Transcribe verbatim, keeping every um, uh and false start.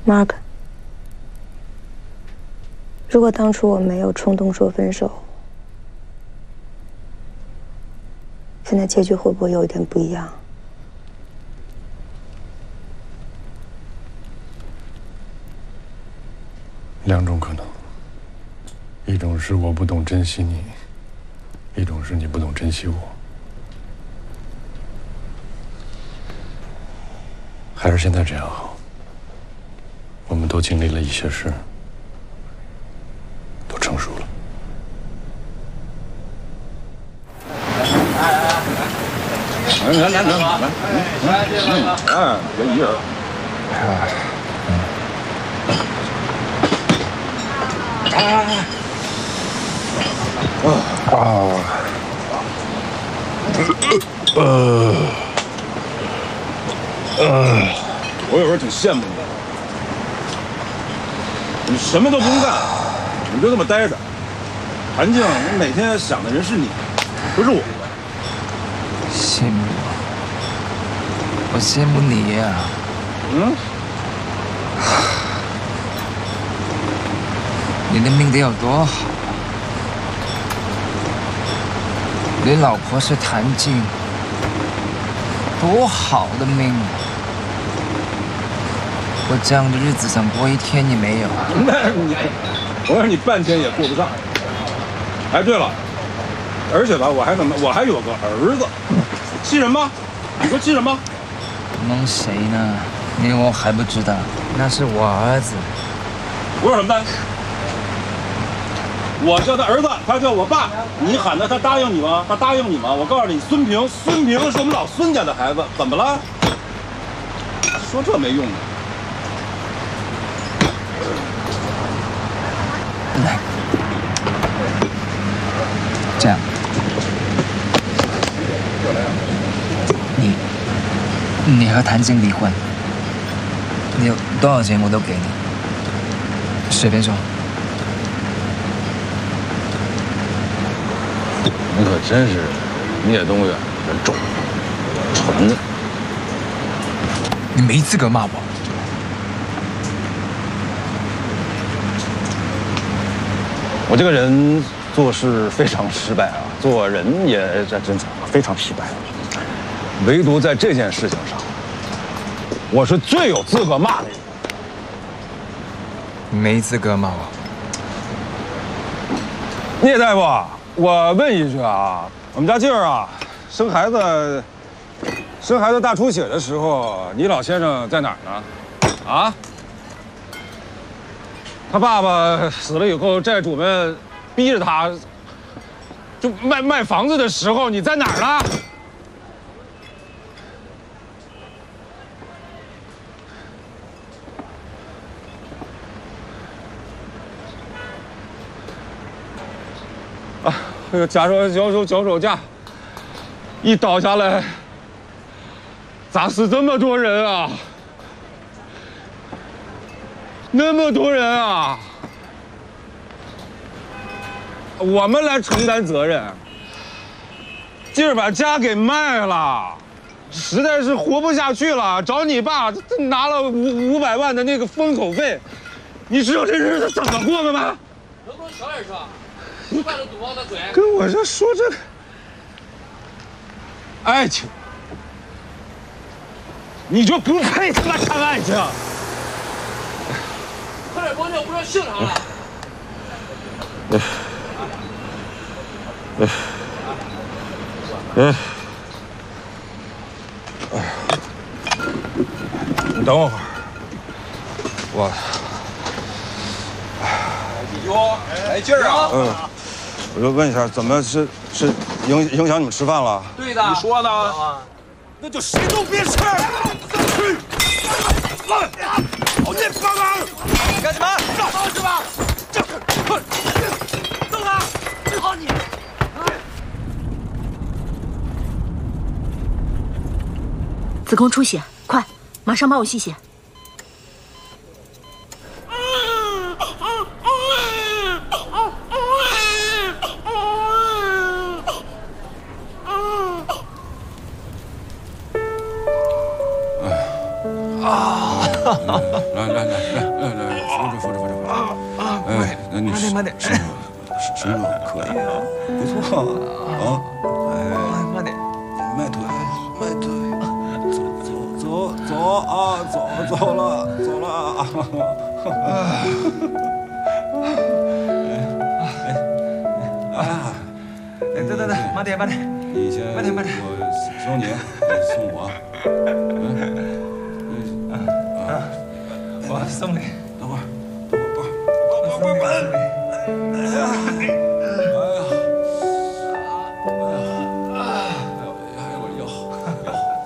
Mark， 如果当初我没有冲动说分手，现在结局会不会有一点不一样？ 两种可能，一种是我不懂珍惜你，一种是你不懂珍惜我。还是现在这样好。我们都经历了一些事，都成熟了。 来来来来来，嗯，哎，别一人。来来来，啊啊，呃呃，我有时候挺羡慕你的，你什么都不用干，你就这么待着。韩静，你每天想的人是你，不是我。 羡慕我，我羡慕你呀、啊。 嗯。 你的命得有多好？你老婆是谭静，多好的命啊！我这样的日子想过一天也没有。 那你，我让你半天也过不上。哎，对了，而且吧，我还怎么，我还有个儿子，气人吗？你说气人吗？ 蒙谁呢？你我还不知道，那是我儿子。 我有什么办？我叫他儿子，他叫我爸。你喊他，他答应你吗？他答应你吗？我告诉你，孙平，孙平是我们老孙家的孩子，怎么了？说这没用的。 来，这样，你，你和谭静离婚，你有多少钱我都给你，随便说。 你可真是聂东远的种，纯的。 你没资格骂我。 我这个人做事非常失败啊，做人也这真的非常失败。唯独在这件事情上，我是最有资格骂的人。 你没资格骂我。 聂大夫，我问一句啊，我们家静儿啊，生孩子，生孩子大出血的时候，你老先生在哪儿呢？啊？他爸爸死了以后，债主们逼着他，就卖卖房子的时候，你在哪儿呢？啊，哎呦，假手脚手脚手架，一倒下来，咋死这么多人啊？那么多人啊！我们来承担责任。今儿把家给卖了，实在是活不下去了，找你爸拿了五五百万的那个封口费，你知道这日子怎么过的吗？ 能不能小点声？说话都堵我的嘴。 跟我这说这个爱情，你就不配他妈谈爱情。 快点帮我，不知道姓啥了。 哎，哎，哎，你等我会儿，我。 哟，来劲儿啊！ 嗯，我就问一下，怎么是是影影响你们吃饭了？ 对的，你说呢？ 那就谁都别吃！去！来，好劲帮忙！ 干什么？上是吧？这，快，动他！好你！ 子宫出血，快，马上帮我吸血。 啊！ 来来来来来来，扶着扶着扶着扶着。哎，那你慢点身手身手可以啊，不错啊。哎， 慢点， 迈腿迈腿，走走走走啊，走走了走了啊。啊！ 哎，等等等，慢点慢点， 你先， 慢点慢点， 我送你，你送我。嗯啊， 我送你。 等会儿，等会儿，不不不不不！哎呀！